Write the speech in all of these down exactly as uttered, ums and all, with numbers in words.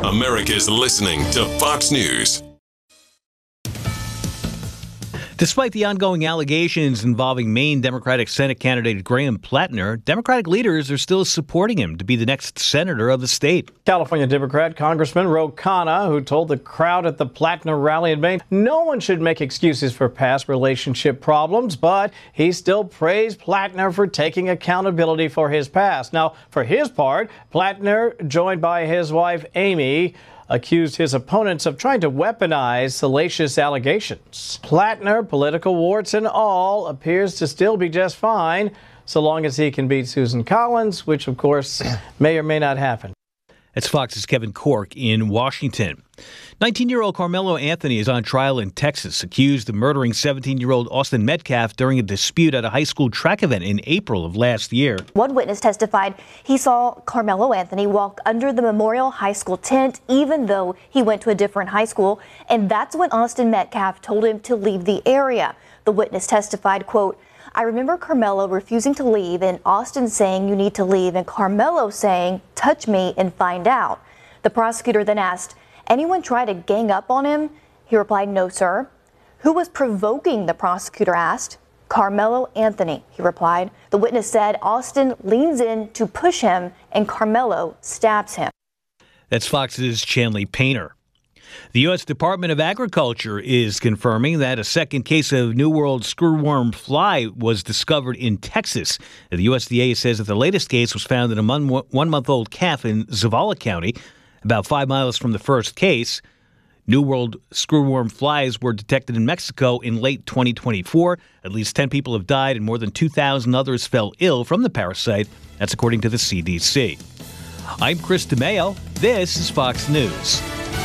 America's listening to Fox News. Despite the ongoing allegations involving Maine Democratic Senate candidate Graham Plattner, Democratic leaders are still supporting him to be the next senator of the state. California Democrat Congressman Ro Khanna, who told the crowd at the Plattner rally in Maine, no one should make excuses for past relationship problems, but he still praised Plattner for taking accountability for his past. Now, for his part, Plattner, joined by his wife Amy, accused his opponents of trying to weaponize salacious allegations. Plattner, political warts and all, appears to still be just fine, so long as he can beat Susan Collins, which, of course, may or may not happen. That's Fox's Kevin Corke in Washington. nineteen-year-old Carmelo Anthony is on trial in Texas, accused of murdering seventeen-year-old Austin Metcalf during a dispute at a high school track event in April of last year. One witness testified he saw Carmelo Anthony walk under the Memorial High School tent, even though he went to a different high school, and that's when Austin Metcalf told him to leave the area. The witness testified, quote, "I remember Carmelo refusing to leave and Austin saying you need to leave and Carmelo saying touch me and find out." The prosecutor then asked, "Anyone try to gang up on him?" He replied, "No, sir." "Who was provoking?" the prosecutor asked. "Carmelo Anthony," he replied. The witness said Austin leans in to push him and Carmelo stabs him. That's Fox's Chanley Painter. The U S Department of Agriculture is confirming that a second case of New World screwworm fly was discovered in Texas. The U S D A says that the latest case was found in a one-month-old calf in Zavala County, about five miles from the first case. New World screwworm flies were detected in Mexico in late twenty twenty-four. At least ten people have died and more than two thousand others fell ill from the parasite. That's according to the C D C. I'm Chris DeMeo. This is Fox News.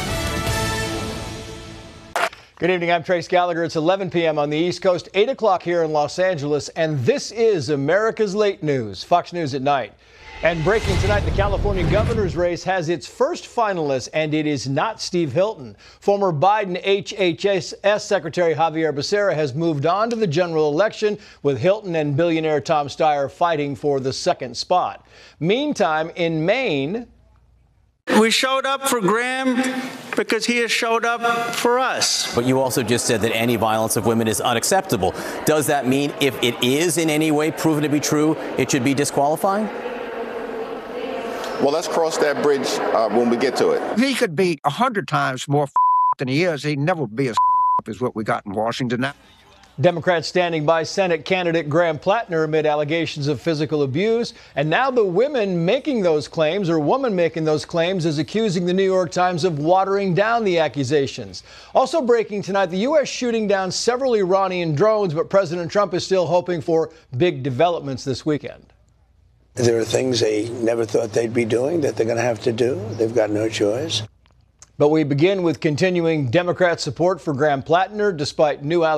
Good evening, I'm Trace Gallagher. It's eleven p.m. on the East Coast, eight o'clock here in Los Angeles, and this is America's Late News, Fox News at Night. And breaking tonight, the California governor's race has its first finalist, and it is not Steve Hilton. Former Biden H H S Secretary Javier Becerra has moved on to the general election, with Hilton and billionaire Tom Steyer fighting for the second spot. Meantime, in Maine, we showed up for Graham because he has showed up for us. But you also just said that any violence of women is unacceptable. Does that mean if it is in any way proven to be true, it should be disqualifying? Well, let's cross that bridge uh, when we get to it. If he could be a hundred times more than he is, he'd never be as as what we got in Washington now. Democrats standing by Senate candidate Graham Plattner amid allegations of physical abuse. And now the women making those claims, or woman making those claims, is accusing the New York Times of watering down the accusations. Also breaking tonight, the U S shooting down several Iranian drones, but President Trump is still hoping for big developments this weekend. There are things they never thought they'd be doing that they're going to have to do. They've got no choice. But we begin with continuing Democrat support for Graham Plattner, despite new allegations.